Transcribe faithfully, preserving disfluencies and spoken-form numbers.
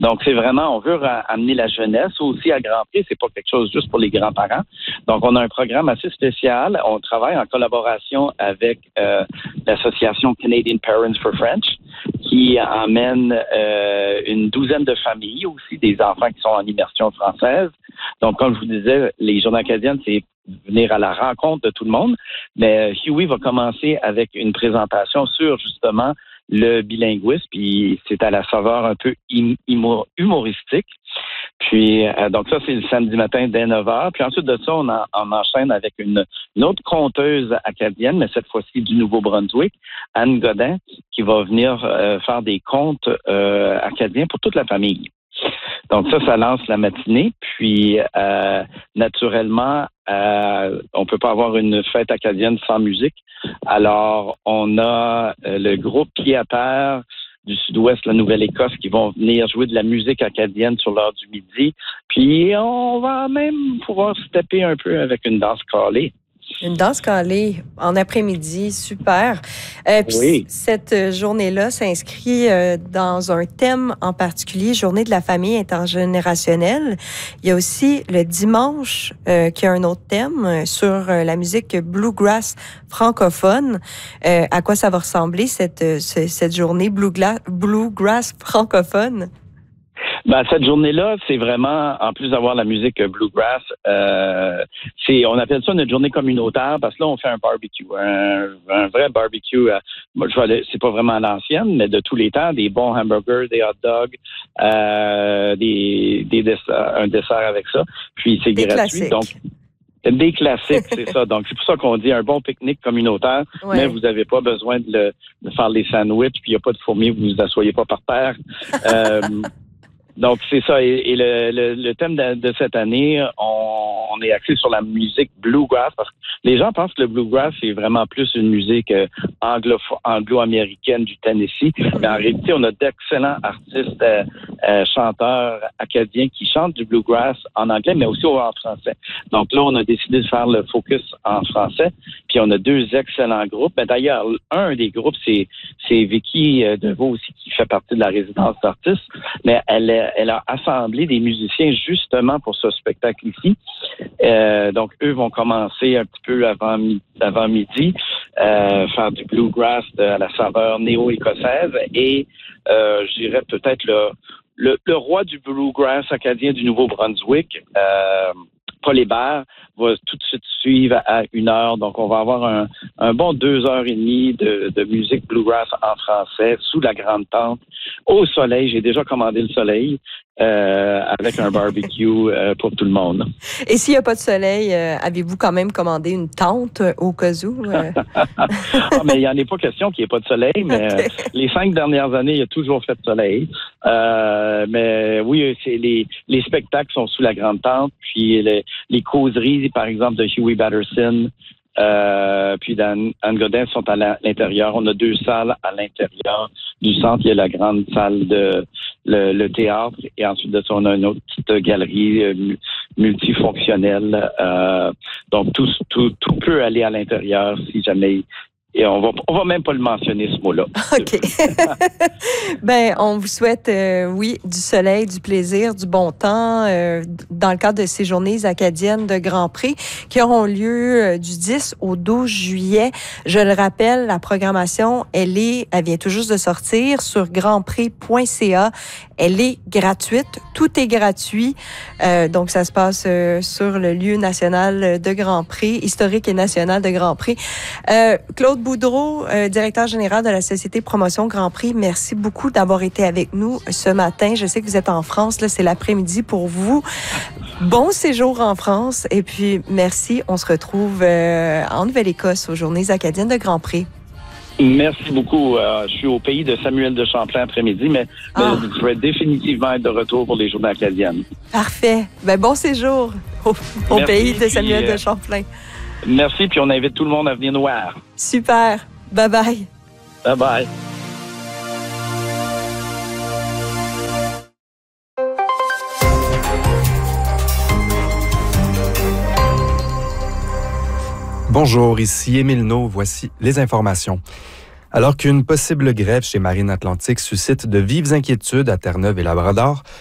Donc, c'est vraiment, on veut ra- amener la jeunesse aussi à Grand Prix. C'est pas quelque chose juste pour les grands-parents. Donc, on a un programme assez spécial. On travaille en collaboration avec euh, l'association Canadian Parents for French, qui emmène euh, une douzaine de familles aussi, des enfants qui sont en immersion française. Donc, comme je vous disais, les Journées acadiennes, c'est venir à la rencontre de tout le monde. Mais Huey va commencer avec une présentation sur, justement, le bilinguisme, puis c'est à la saveur un peu hum- humo- humoristique. Puis, euh, donc ça, c'est le samedi matin dès neuf heures. Puis ensuite de ça, on, en, on enchaîne avec une, une autre conteuse acadienne, mais cette fois-ci du Nouveau-Brunswick, Anne Godin, qui va venir euh, faire des contes euh, acadiens pour toute la famille. Donc ça, ça lance la matinée. Puis, euh, naturellement, euh, on peut pas avoir une fête acadienne sans musique. Alors, on a euh, le groupe Pied à terre du Sud-Ouest, la Nouvelle-Écosse, qui vont venir jouer de la musique acadienne sur l'heure du midi. Puis, on va même pouvoir se taper un peu avec une danse calée. Une danse calée en après-midi, super. Euh, puis Oui. cette journée-là s'inscrit euh, dans un thème en particulier, Journée de la famille intergénérationnelle. Il y a aussi le dimanche euh, qui a un autre thème euh, sur euh, la musique bluegrass francophone. Euh, à quoi ça va ressembler cette, euh, ce- cette journée bluegrass, bluegrass francophone? Ben, cette journée-là, c'est vraiment, en plus d'avoir la musique bluegrass, euh, c'est, on appelle ça notre journée communautaire parce que là, on fait un barbecue, un, un vrai barbecue. Euh, moi, je vais aller- c'est pas vraiment à l'ancienne, mais de tous les temps, des bons hamburgers, des hot dogs, euh, des, des desserts, un dessert avec ça. Puis c'est Des gratuit, classiques. donc des classiques, c'est ça. Donc c'est pour ça qu'on dit un bon pique-nique communautaire, Ouais. mais vous n'avez pas besoin de, le, de faire les sandwichs, puis il n'y a pas de fourmis, vous ne vous asseyez pas par terre. Euh, Donc, c'est ça. Et, et le, le, le thème de, de cette année, on, on est axé sur la musique bluegrass parce que les gens pensent que le bluegrass, c'est vraiment plus une musique euh, anglo- anglo-américaine du Tennessee. Mais en réalité, on a d'excellents artistes, euh, euh, chanteurs acadiens qui chantent du bluegrass en anglais, mais aussi en français. Donc là, on a décidé de faire le focus en français. Puis on a deux excellents groupes. Mais d'ailleurs, un des groupes, c'est, c'est Vicky euh, Deveau aussi qui fait partie de la résidence d'artistes. Mais elle est Elle a assemblé des musiciens justement pour ce spectacle ici. Euh, donc, eux vont commencer un petit peu avant, avant midi, euh, faire du bluegrass de, à la saveur néo-écossaise et euh, je dirais peut-être le, le, le roi du bluegrass acadien du Nouveau-Brunswick, euh, Paul Hébert, va tout de suite suivre à une heure. Donc, on va avoir un, un bon deux heures et demie de, de musique bluegrass en français, sous la grande tente, au soleil. J'ai déjà commandé le soleil euh, avec un barbecue euh, pour tout le monde. Et s'il n'y a pas de soleil, euh, avez-vous quand même commandé une tente euh, au cas où? Euh? Ah, mais il n'y en a pas question qu'il n'y ait pas de soleil, mais Okay. euh, les cinq dernières années, il y a toujours fait de soleil. Euh, mais oui, c'est les, les spectacles sont sous la grande tente, puis les, les causeries, par exemple, de Huey Batterson, euh, puis d'Anne Anne Godin sont à la- l'intérieur. On a deux salles à l'intérieur du centre. Il y a la grande salle de le, le théâtre et ensuite de ça, on a une autre petite galerie euh, mu- multifonctionnelle. Euh, donc, tout, tout, tout peut aller à l'intérieur si jamais. Et on va, on va même pas le mentionner, ce mot-là. OK. Ben, on vous souhaite, euh, oui, du soleil, du plaisir, du bon temps euh, dans le cadre de ces journées acadiennes de Grand Prix qui auront lieu euh, du dix au douze juillet. Je le rappelle, la programmation, elle est, elle vient tout juste de sortir sur grandprix point c a. Elle est gratuite. Tout est gratuit. Euh, donc, ça se passe euh, sur le lieu national de Grand Prix, historique et national de Grand Prix. Euh, Claude Boudreau, euh, directeur général de la Société Promotion Grand Prix, merci beaucoup d'avoir été avec nous ce matin. Je sais que vous êtes en France, là, c'est l'après-midi pour vous. Bon séjour en France et puis merci. On se retrouve euh, en Nouvelle-Écosse aux Journées acadiennes de Grand Prix. Merci beaucoup. Euh, je suis au pays de Samuel de Champlain après-midi, mais, Ah. mais je vais définitivement être de retour pour les Journées acadiennes. Parfait. Ben, bon séjour au, au Merci, pays de puis, Samuel euh, de Champlain. Merci, puis on invite tout le monde à venir nous voir. Super. Bye-bye. Bye-bye. Bonjour, ici Émile No, voici les informations. Alors qu'une possible grève chez Marine Atlantique suscite de vives inquiétudes à Terre-Neuve et Labrador,